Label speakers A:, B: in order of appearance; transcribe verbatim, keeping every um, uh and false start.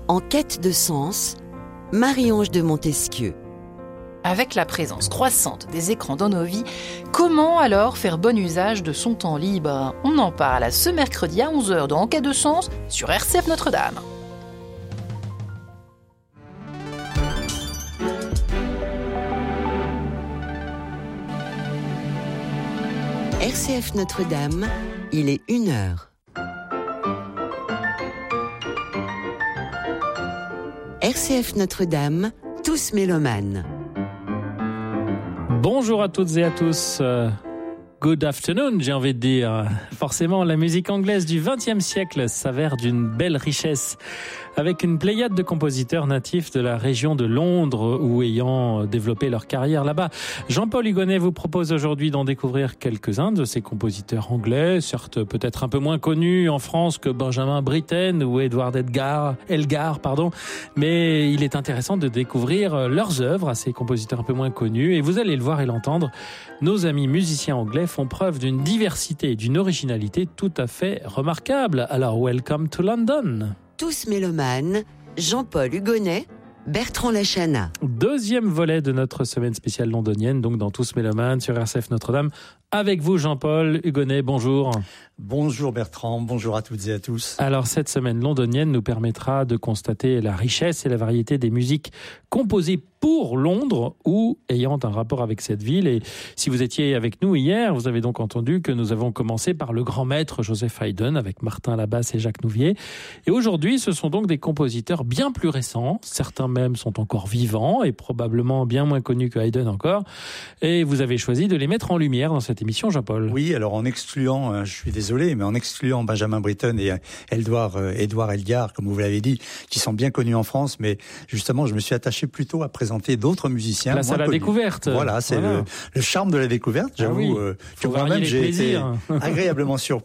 A: En quête de sens, Marie-Ange de Montesquieu.
B: Avec la présence croissante des écrans dans nos vies, comment alors faire bon usage de son temps libre ? On en parle ce mercredi à onze heures dans En quête de sens sur R C F Notre-Dame.
A: R C F Notre-Dame, il est une heure. R C F Notre-Dame, tous mélomanes.
C: Bonjour à toutes et à tous. Euh, good afternoon, j'ai envie de dire. Forcément, la musique anglaise du vingtième siècle s'avère d'une belle richesse, avec une pléiade de compositeurs natifs de la région de Londres ou ayant développé leur carrière là-bas. Jean-Paul Hugonnet vous propose aujourd'hui d'en découvrir quelques-uns de ces compositeurs anglais, certes peut-être un peu moins connus en France que Benjamin Britten ou Edward Edgar, Elgar, pardon, mais il est intéressant de découvrir leurs œuvres à ces compositeurs un peu moins connus. Et vous allez le voir et l'entendre, nos amis musiciens anglais font preuve d'une diversité et d'une originalité tout à fait remarquable. Alors, welcome to London.
A: Tous mélomanes, Jean-Paul Hugonnet, Bertrand Lachana.
C: Deuxième volet de notre semaine spéciale londonienne, donc dans Tous mélomanes sur R C F Notre-Dame. Avec vous, Jean-Paul Hugonnet, bonjour.
D: Bonjour Bertrand, bonjour à toutes et à tous.
C: Alors, cette semaine londonienne nous permettra de constater la richesse et la variété des musiques composées pour Londres ou ayant un rapport avec cette ville. Et si vous étiez avec nous hier, vous avez donc entendu que nous avons commencé par le grand maître Joseph Haydn avec Martin Labasse et Jacques Nouvier. Et aujourd'hui, ce sont donc des compositeurs bien plus récents. Certains même sont encore vivants et probablement bien moins connus que Haydn encore. Et vous avez choisi de les mettre en lumière dans cette émission, Jean-Paul.
D: Oui, alors en excluant, euh, je suis désolé, mais en excluant Benjamin Britten et Edward, euh, Edward Elgar, comme vous l'avez dit, qui sont bien connus en France, mais justement, je me suis attaché plutôt à présenter d'autres musiciens.
C: Là, c'est la
D: connus.
C: découverte.
D: Voilà, c'est
C: voilà.
D: Le, le charme de la découverte. J'avoue
C: ah oui,
D: euh,
C: que
D: moi-même, j'ai
C: plaisirs.
D: été agréablement surpris.